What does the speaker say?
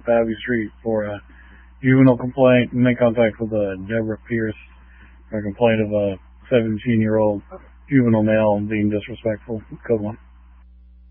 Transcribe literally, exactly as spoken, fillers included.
Babby Street for a juvenile complaint. Make contact with uh, Deborah Pierce for a complaint of a seventeen-year-old juvenile male being disrespectful. Code one.